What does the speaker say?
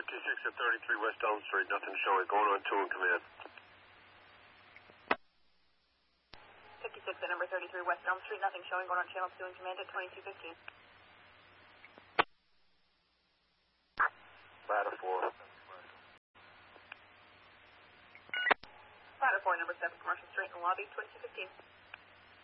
56 at 33 West Elm Street, nothing showing. Going on 2 in command. 56 at number 33 West Elm Street, nothing showing. Going on channel 2 in command at 2215. Ladder 4. Ladder 4, number 7 Commercial Street in the lobby, 2215.